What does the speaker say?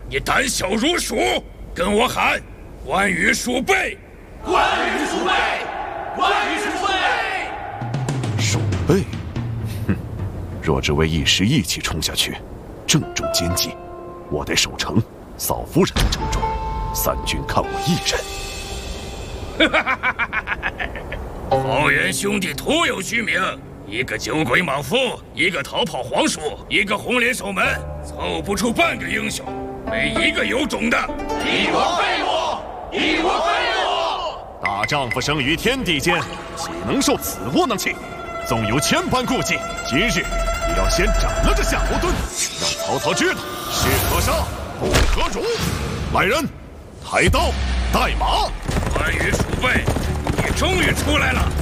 你胆小如鼠，跟我喊关羽鼠辈！ 关羽鼠辈！关羽鼠辈！ 鼠辈？哼！若只为一时义气冲下去，正中奸计，我得守城，嫂夫人在城中，三军看我一人。 桃园兄弟徒有虚名，一个酒鬼莽夫，一个逃跑黄鼠，一个红脸守门，凑不出半个英雄，没一个有种的。 一国废物！一国废物！ 大丈夫生于天地间，岂能受此窝囊气？纵有千般顾忌，今日也要先斩了这夏侯惇，让曹操知道士可杀不可辱。来人，抬刀带马！ 关羽鼠辈，你终于出来了！